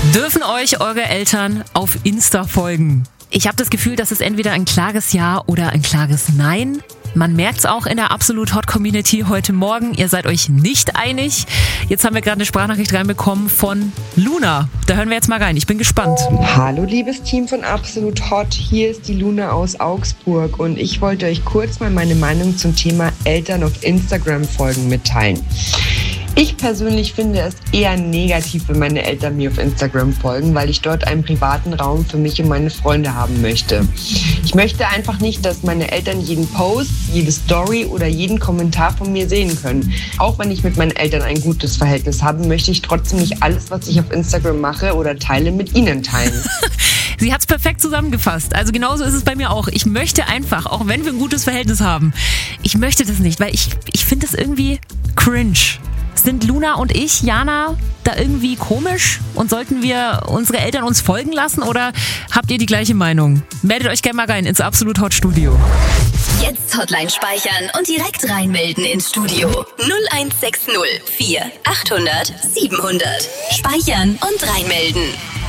Dürfen euch eure Eltern auf Insta folgen? Ich habe das Gefühl, das ist entweder ein klares Ja oder ein klares Nein. Man merkt's auch in der Absolut Hot Community heute Morgen. Ihr seid euch nicht einig. Jetzt haben wir gerade eine Sprachnachricht reinbekommen von Luna. Da hören wir jetzt mal rein. Ich bin gespannt. Hallo liebes Team von Absolut Hot. Hier ist die Luna aus Augsburg und ich wollte euch kurz mal meine Meinung zum Thema Eltern auf Instagram folgen mitteilen. Ich persönlich finde es eher negativ, wenn meine Eltern mir auf Instagram folgen, weil ich dort einen privaten Raum für mich und meine Freunde haben möchte. Ich möchte einfach nicht, dass meine Eltern jeden Post, jede Story oder jeden Kommentar von mir sehen können. Auch wenn ich mit meinen Eltern ein gutes Verhältnis habe, möchte ich trotzdem nicht alles, was ich auf Instagram mache oder teile, mit ihnen teilen. Sie hat's perfekt zusammengefasst. Also genauso ist es bei mir auch. Ich möchte einfach, auch wenn wir ein gutes Verhältnis haben, ich möchte das nicht, weil ich finde das irgendwie cringe. Sind Luna und ich, Jana, da irgendwie komisch? Und sollten wir unsere Eltern uns folgen lassen? Oder habt ihr die gleiche Meinung? Meldet euch gerne mal rein ins Absolut Hot Studio. Jetzt Hotline speichern und direkt reinmelden ins Studio. 0160 4 800 700. Speichern und reinmelden.